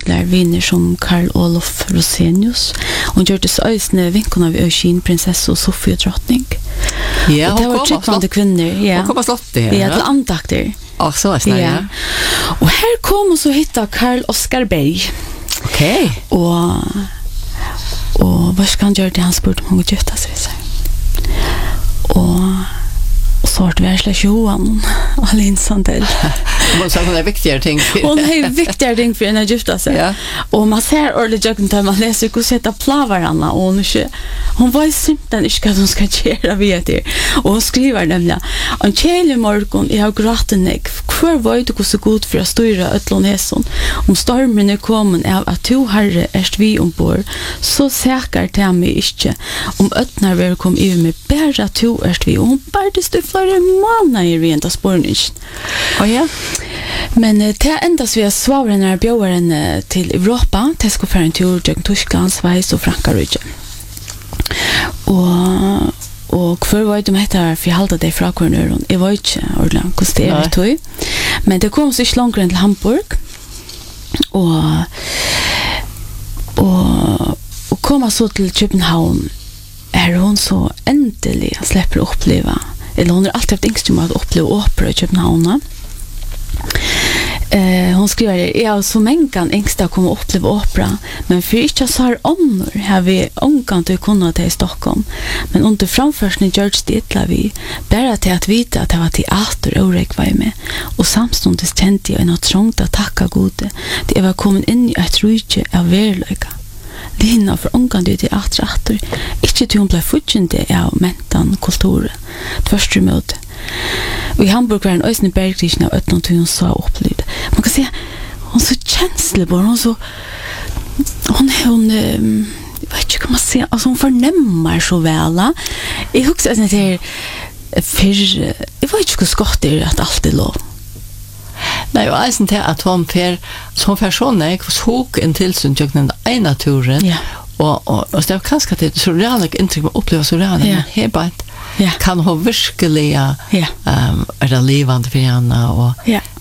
utviklar viner som Karl Olof Rosenius. Hon gjorde så ösne vinkorna vid Öskin, prinsessa och Sofie drottning. Ja, det var tryggvande kvinnor. Ja. Hon kommer slott det. Ja, till andakter. Ja, så är det. Ja. Och här kom hon så hitta Karl Oskar Berg. Okej. Och vad ska han göra det? Han spurte om hon skulle gifta sig. Och så var det värsta Johan Alin Sandell. Hon sa hon är viktigare ting. Hon är viktigare ting för att gifta sig. Ja. Och man ser ordentligt jag kan man läser hur sätta plavarna och hon var simpelthen inte vad hon ska göra vet det. Och hon skriver nämligen en kjell morgon I har gråten jag kvar var det så god för att styra Ötloneson om stormen är kommen av att to herre är vi ombord så säkert till mig inte om öttnar vi kom I med bara to är vi och hon bara det flera månader I rent av spårning. Och ja. Men det endas vi svavren när björen till Europa, det ska föra en tur till Tyskland, Schweiz och Frankrike. Och för vad de heter för halta det från kornöron. Jag var inte ordentligt kostet det men det kom så långt till Hamburg. Och komma så till Köpenhamn är hon så äntligen släpper uppleva. Eller hon har alltid haft ängst om att uppleva opera I Köpenhamn. Hon skriver jag så mänkan ängsta kommer att uppleva opera men för inte så här ånor har vi ångan till kunna till I Stockholm men under framförsning görs det vi bara till att veta att det var teater och räck var med och samstundes kände jag något trångt att tacka gode det var kommit in I ett rike av verkliga Lina för ångan till teater inte till hon blev futjende av mentan kultur tvärtemot Och I Hamburg var en ösne bergkrisen av ötnon till hon sa upplevd. Man kan säga, hon är så känslig bara, hon jag vet inte vad man säger, alltså hon förnämmar så väl. Jag huxar att det är jag vet inte hur skott det att allt är lov. Nej, och jag syns att hon får sån hok en tillsyn till den ena turen. Ja. Och det är kanske att det är så realt intryck man upplever så realt, men här bara kan hon verkligen är levande för henne och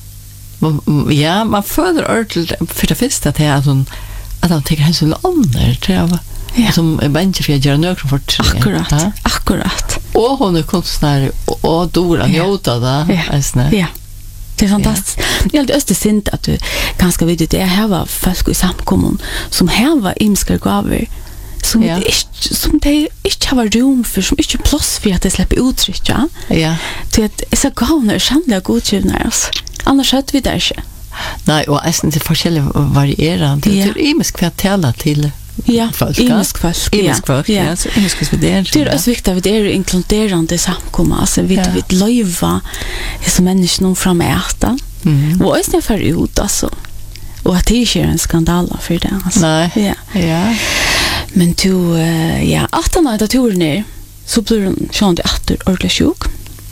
ja, man föder ordentligt för det första att hon tycker han så andra tror jag som är bättre för att göra något för akkurat och hon är konstnär och Dora njöta det ja det är fantastiskt. Jag hade öste synd att du ganska vet det här var folk I samkommun som här var imskar gaver som det inte har rum för som inte plats för att det släpper uttryck ja till att så gånger sannliga godgivna oss annars hade vi där inte nej och är inte forskjellig varierande det är imsk för att tala till folk imsk folk så imsk för det är så viktigt att det är inkluderande samkomma alltså vi löva som människor någon fram äta och är det för ut alltså och att det är en skandal för det alltså nej ja men du att han hade turen så blir hon sjön det åter ordentligt sjuk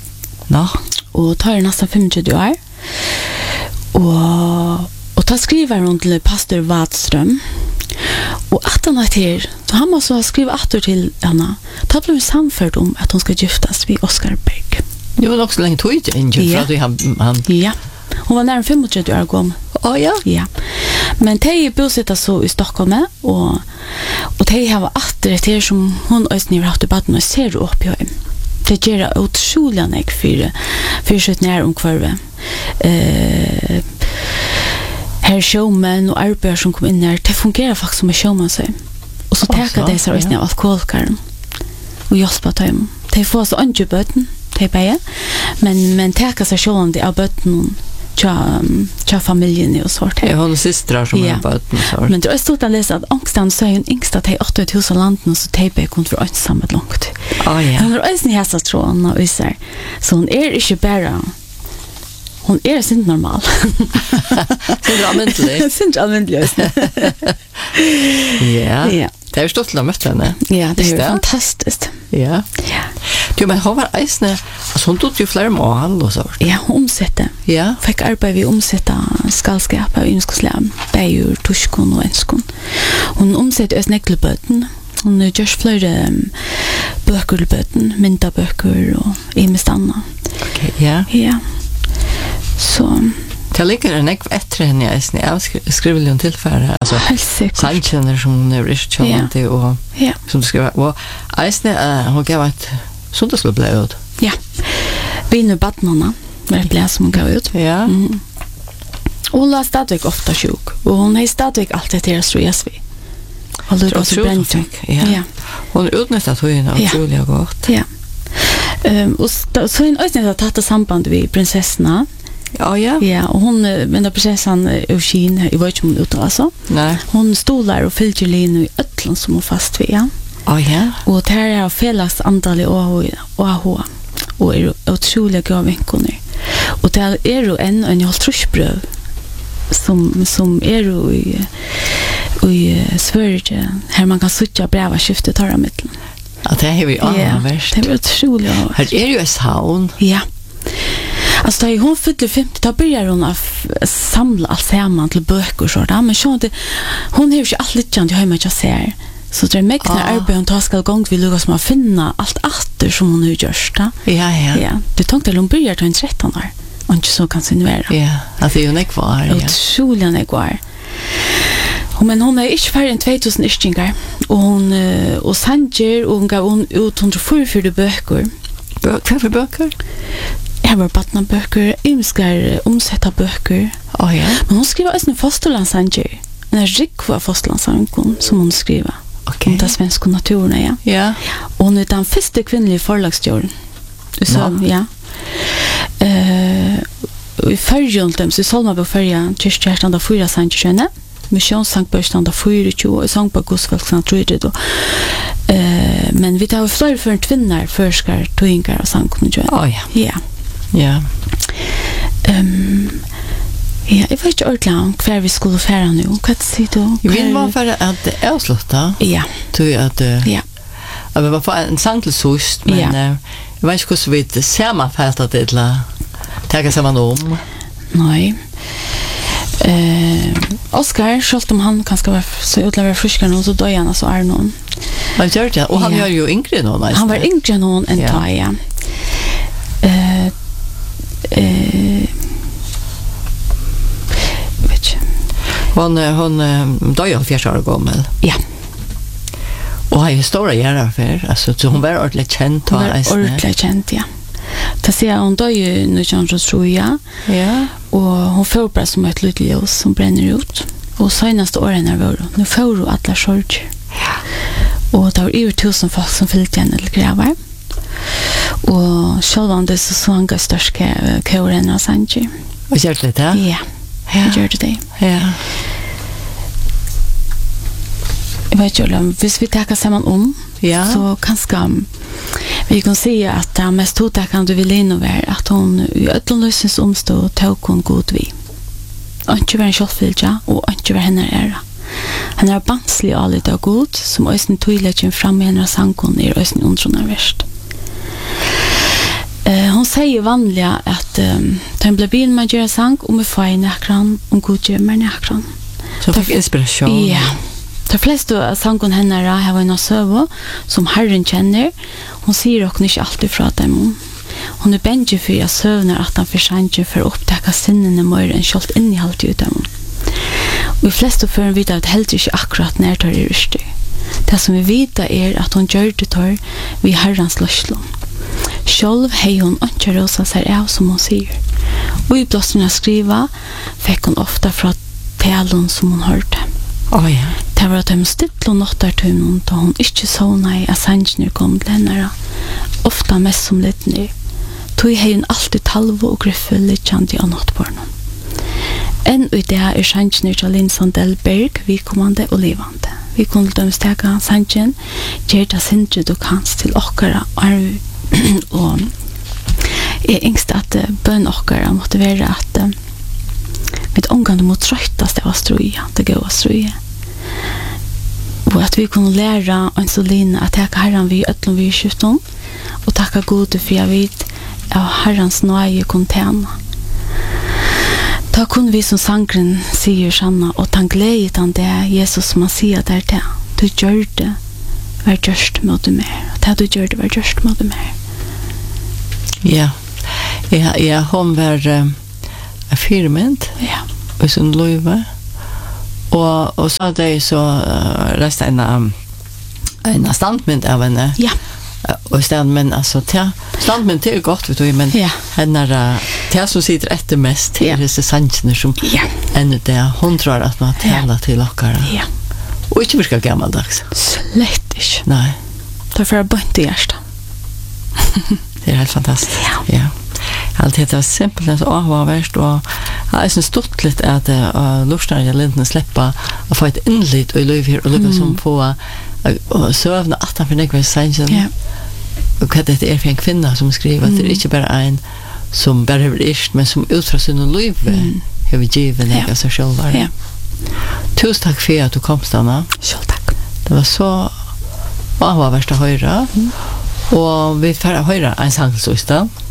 och tar nästan 50 år och tar skriver hon till pastor Wadström och att han heter så han måste ha skrivit åter till Anna då blev samfört om att hon ska giftas vid Oskar Berg det var också länge tog inte för att han ja hon var nära 25 år gammal ja men de bosätter så I Stockholm och de har åter det som hon ösnir haft I baden och ser upp i hem det gör otroligt mycket för sitt näromkvarve här showman och arbetare som kom in där det fungerar faktiskt som en showman sig och så täcker det så ösnir alkoholkaren och hjälpa dem de får så angeböten de bäja men täcker sig sjön det av böten tja familjen och sånt. Jag har systrar som har böten så. Men det är stort att läsa att angstan så är en yngsta till 8000 landen så tejpe kom för ensamt långt. Ja. Hon har ösn hästar tror hon och isär. Så hon är inte bara hon är inte normal. Synd allmäntligt. Ja. Det är stort att möta henne. Ja, det är fantastiskt. Ja. Du, men hon var eisne, alltså hon tog ju flera mål och så. Ja, hon omsätter. Ja. Fick arbeta vid omsätta skallskap och ynskoslam, bäjur, tuskon och enskon. Hon omsätter ös nyckelböten. Hon görs flera böckerböten, myntaböcker och imestanna. Okej, ja. Ja. Så Det ligger en ekv etter henne jeg skriver litt tilfære, altså sangkjenner som hun er ikke kjønnet og som du skriver, og eisne hun gav et sundagslig ble ut. Ja, Vine Badnana var et ble som hun gav ut. Ja. Hun er stadig ofte sjuk, og hun er stadig alltid til å strues vi. Og det er også brent. Ja. Hun er utnyttet henne utrolig godt. Ja. Och så en ösning har tagit samband med prinsessorna. Ja, och hon men då prinsessan Eugene, jag vet inte om hon uttalar så. Nej. Hon stod där och fyllde lin i ötlen som hon fast vid. Ja. Ja. Och det här är felaks antal och är otroliga gavvinkoner. Och det är ju en helt trusbröv som är ju i Sverige här man kan söka breva skiftet tar av mitten. Ja, det är vi alla värst. Det är otroligt. Här är ju en saun. Ja. Alltså då hon fyller 50, då börjar hon att samla allt samman till böcker och sådär. Men så det hon har ju allt lite jag hemma jag ser. Så det är mycket när arbetet hon tar ska gång vi lugas med att finna allt åter som hon nu görs då. Ja. Du tänkte hon börjar ta en 13 år. Och inte så kan signera. Ja, alltså hon är kvar. Ja. Otroligt är kvar. Men hon är inte färre än 2000 yrkingar. Och hon och Sanger och hon gav ut 144 böcker. Vad för böcker? Jag var barna böcker, ymskar omsätta böcker. Ja. Men hon skriver också en fosterlandsanger. En rikva fosterlandsanger som hon skriver. Okej. Om den svenska naturen, ja. Ja. Och hon är den första kvinnliga förlagsjorden. Så, ja. I färgen, så såg man på färgen, kyrkjärtan av 4 sangerkönne. Missionssangbestand av 24 och sång på godsfolksna tror jag då. Men vi tar fler för en kvinnor förskar toingar och sångkunniga. Ja. Ja, jag vet inte ordentligt kvar vi skulle färra nu. Vad säger du? Jag vill bara för att avsluta. Ja. Tror jag att ja. Men var för en sang till sist, men jag vet inte hur vi ser man fast att det la ta sig man om. Nej. Oscar, självt om han kanske vara så utlöver friskare någon så dör han så är någon. Men gör det och han gör ju yngre någon. Han var yngre någon än Taja. Hon dör ju 4 år gammal. Ja. Och har ju stora jära för alltså så hon var ordentligt känd då alltså. Ordentligt känd, ja. Det ser hon dör ju nu tror jag. Ja. Och hon får bara som ett litet ljus som bränner ut. Och senaste åren är det nu får du alla sorger. Ja. Och det var över 1000 folk som fyllde henne till gravar. Och självande så såg jag största kören av Sanji. Och gör det där? Ja. Jag gör det. Ja. Jag vet inte om vi tar samman om så kanske vi kan säga att det mest hotakande vi vill innebära att hon i ötlunlösens omstå tog hon god vi. Och inte var en kjolfylja och inte var henne ära. Han är banslig och lite av god som ösnen tydligen fram i henne sangkon i ösnen undrunar värst. Hon säger vanliga att den blev bil med att göra sang och med få i näkran och god gör med näkran. Så fick inspiration. Ja. De flesta av sangen henne har en sövo som Herren känner. Hon säger också inte alltid från dem. Hon är bänge för att sövnar att han försänker för att upptäcka sinnen mer än kjolt innehållt i dem. Och i flesta för vet att helt inte akkurat när tar i röster. Det som vi vet är att hon gör det tar vid Herrens löslån. Själv har hon inte rosa sig av som hon säger. Och i blåsten skriva fick hon ofta från talen som hon hörde. Ja. Det var at de stittet og nåttar til henne da hun ikke såna i at sangene kom til henne. Ofta mest som litt ny. Tog hei hun alltid talve og griffe litt kjent i annet på henne. En ut det sangene til Linn Sandelberg, vi kommande og livande. Vi kunne til dem stega sangene, gjerda sindre du kanst til okkara arv. Og jeg yngste at bøn okkara måtte være at mitt omgående mot trøytast av struja, det går av struja. Og at vi kunne lære Anselina at takka Herren vi øtlom vi skifton, og takka gode for jeg vet av Herrens nøye kontena. Da kunne vi som sangren sier sanna, og tan gledet han det Jesus som han sier der til. Du gjør det, vær gjørst med du mer. Og det du gjør det, vær gjørst med du mer. Ja, hon var firmynd. Ja. Och så löva. Och så det så resta en standmynd av henne. Ja. Och stand men alltså standmynd är gott vet du men henne som sitter efter mest till dessa sanchen som ännu det hon tror att man talar till lockare. Ja. Och inte virka gammaldags. Slett inte. Nej. Därför är bara inte hjärsta. Det är helt fantastiskt. Ja. Allt heter simpelt så avvärst och jag är så stort lite att lustar jag lite släppa och få ett inlit och liv här och lucka som på och sövna att han för sanchen. Ja. Och det är för en kvinna som skriver att det är inte bara en som bara har ist men som utifrån sin liv har vi givet några så själva. Ja. Tusen tack för att du kom stanna. Själv tack. Det var så vad värsta höra. Och vi får höra en sång så istället.